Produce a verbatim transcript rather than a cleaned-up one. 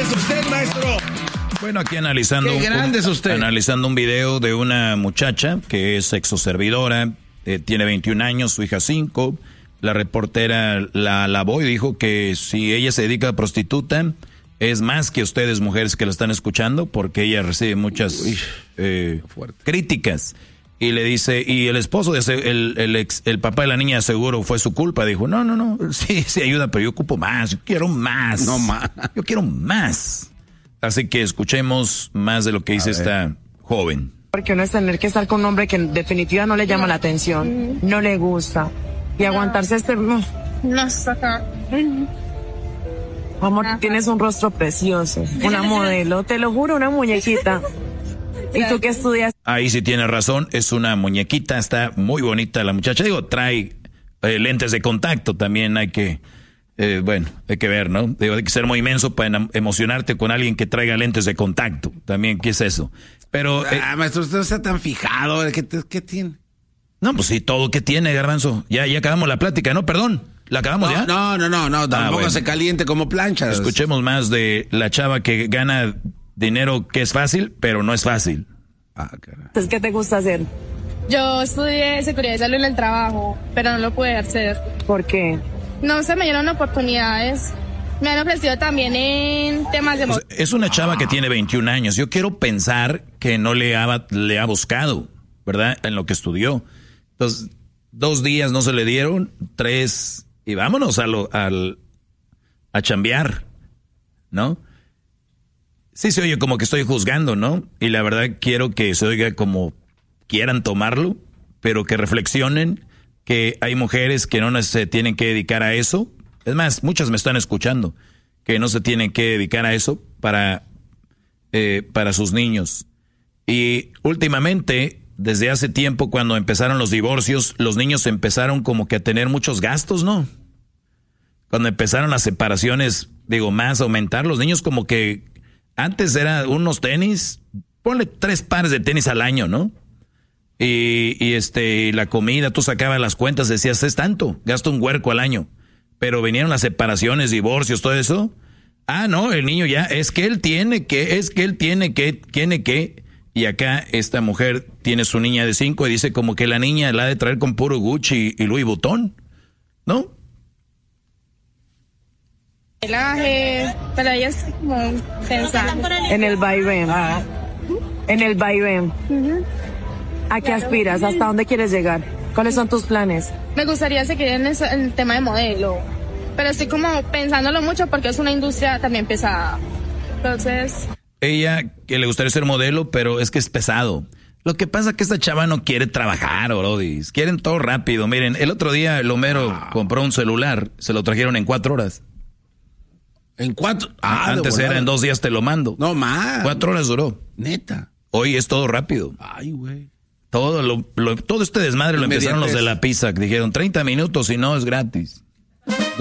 es usted, maestro? Bueno, aquí analizando, Qué grande es usted. Un, analizando un video de una muchacha que es sexoservidora, eh, tiene veintiún años, su hija cinco. La reportera la alabó y dijo que si ella se dedica a prostituta, es más que ustedes, mujeres que la están escuchando, porque ella recibe muchas Uy, eh, críticas. Y le dice, y el esposo, de ese, el, el, ex, el papá de la niña seguro fue su culpa. Dijo, no, no, no, sí, sí ayuda, pero yo ocupo más, yo quiero más. No más. Yo quiero más. Así que escuchemos más de lo que dice esta joven. Porque uno es tener que estar con un hombre que en definitiva no le llama la atención, no le gusta. Y aguantarse este... No, saca. Amor, tienes un rostro precioso, una modelo, te lo juro, una muñequita. ¿Y tú qué estudias? Ahí sí tiene razón, es una muñequita, está muy bonita la muchacha. Digo, trae eh, lentes de contacto, también hay que, eh, bueno, hay que ver, ¿no? Digo, hay que ser muy inmenso para emocionarte con alguien que traiga lentes de contacto. También, ¿qué es eso? Pero... Eh, ah, maestro, usted no está tan fijado, ¿qué, qué tiene? No, pues sí, todo que tiene, Garbanzo. Ya, ya acabamos la plática, ¿no? Perdón, ¿la acabamos no, ya? No, no, no, no, tampoco ah, bueno. se caliente como planchas. Escuchemos más de la chava que gana dinero que es fácil, pero no es fácil. Ah, caray. Entonces, ¿qué te gusta hacer? Yo estudié seguridad y salud en el trabajo, pero no lo pude hacer. ¿Por qué? No se me dieron oportunidades. Me han ofrecido también en temas de... Pues es una chava que tiene veintiún años. Yo quiero pensar que no le ha, le ha buscado, ¿verdad? En lo que estudió. Entonces, dos días no se le dieron, tres, y vámonos a, lo, al, a chambear, ¿no? Sí se oye como que estoy juzgando, ¿no? Y la verdad quiero que se oiga como quieran tomarlo, pero que reflexionen que hay mujeres que no se tienen que dedicar a eso. Es más, muchas me están escuchando, que no se tienen que dedicar a eso para, eh, para sus niños. Y últimamente, desde hace tiempo, cuando empezaron los divorcios, los niños empezaron como que a tener muchos gastos, ¿no? Cuando empezaron las separaciones, digo, más aumentar, los niños como que antes eran unos tenis, ponle tres pares de tenis al año, ¿no? Y, y este, la comida, tú sacabas las cuentas, decías, es tanto, gasto un huerco al año. Pero vinieron las separaciones, divorcios, todo eso. Ah, no, el niño ya, es que él tiene que, es que él tiene que, tiene que. Y acá esta mujer tiene su niña de cinco y dice como que la niña la ha de traer con puro Gucci y Louis Vuitton, ¿no? Pero ella es como pensando. En el vaivén. En el vaivén. Uh-huh. ¿A qué aspiras? ¿Hasta dónde quieres llegar? ¿Cuáles son tus planes? Me gustaría seguir en, eso, en el tema de modelo, pero estoy como pensándolo mucho porque es una industria también pesada. Entonces... Ella que le gustaría ser modelo, pero es que es pesado. Lo que pasa es que esta chava no quiere trabajar, brodis. Quieren todo rápido. Miren, el otro día el Homero ah. compró un celular, se lo trajeron en cuatro horas. ¿En cuatro? Ah, Antes era en dos días te lo mando. No más. Cuatro horas duró. Neta. Hoy es todo rápido. Ay, güey. Todo, lo, lo, todo este desmadre lo empezaron los de la pizza, que dijeron treinta minutos y no es gratis.